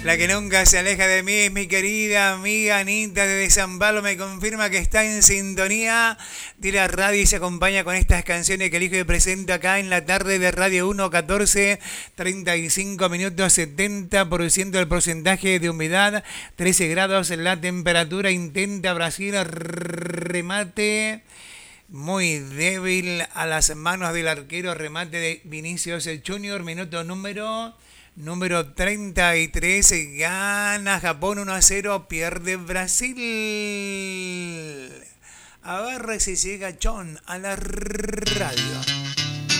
La que nunca se aleja de mí es mi querida amiga Anita de San Pablo. Me confirma que está en sintonía de la radio y se acompaña con estas canciones que elijo y presento acá en la tarde de Radio 1, 14, 35 minutos, 70% del porcentaje de humedad, 13 grados la temperatura. Intenta Brasil, remate muy débil a las manos del arquero, remate de Vinicius Junior, minuto número 33, gana Japón 1-0, pierde Brasil. A ver si llega John a la radio.